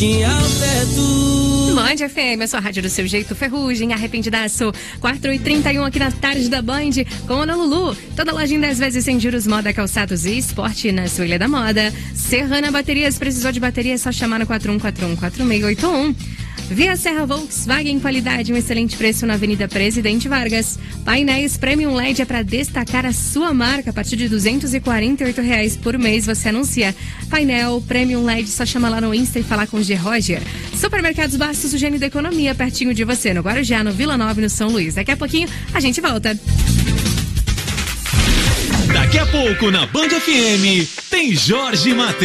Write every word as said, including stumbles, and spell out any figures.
Band F M, a sua rádio do seu jeito, Ferrugem, Arrependidaço, quatro e trinta e um aqui na tarde da Band, com Ana Lulu, toda loja em dez vezes sem juros, moda, calçados e esporte na sua Ilha da Moda. Serrana Baterias, precisou de bateria, é só chamar no quatro um quatro um, quatro seis oito um. Via Serra Volkswagen, qualidade, um excelente preço na Avenida Presidente Vargas. Painéis Premium L E D é para destacar a sua marca. A partir de duzentos e quarenta e oito reais por mês você anuncia. Painel Premium L E D, só chama lá no Insta e falar com o G. Roger. Supermercados Bastos, o gênio da economia, pertinho de você, no Guarujá, no Vila Nova e no São Luís. Daqui a pouquinho a gente volta. Daqui a pouco na Band F M tem Jorge Mateus.